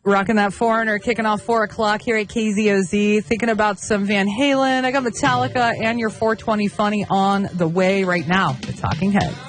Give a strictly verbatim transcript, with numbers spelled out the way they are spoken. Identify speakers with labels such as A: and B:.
A: Rocking that Foreigner, kicking off four o'clock here at K Z O Z. Thinking about some Van Halen. I got Metallica and your four twenty Funny on the way right now. The Talking Heads.